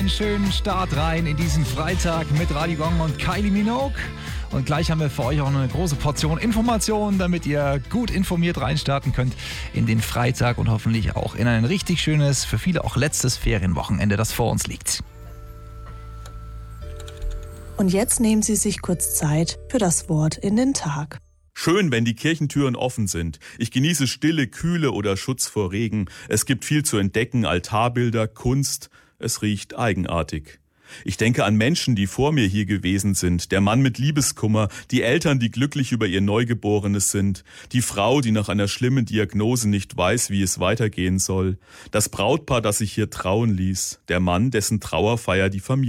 einen schönen Start rein in diesen Freitag mit Radio Gong und Kylie Minogue. Und gleich haben wir für euch auch eine große Portion Informationen, damit ihr gut informiert reinstarten könnt in den Freitag und hoffentlich auch in ein richtig schönes, für viele auch letztes Ferienwochenende, das vor uns liegt. Und jetzt nehmen Sie sich kurz Zeit für das Wort in den Tag. Schön, wenn die Kirchentüren offen sind. Ich genieße Stille, Kühle oder Schutz vor Regen. Es gibt viel zu entdecken, Altarbilder, Kunst. Es riecht eigenartig. Ich denke an Menschen, die vor mir hier gewesen sind. Der Mann mit Liebeskummer, die Eltern, die glücklich über ihr Neugeborenes sind, die Frau, die nach einer schlimmen Diagnose nicht weiß, wie es weitergehen soll, das Brautpaar, das sich hier trauen ließ, der Mann, dessen Trauerfeier die Familie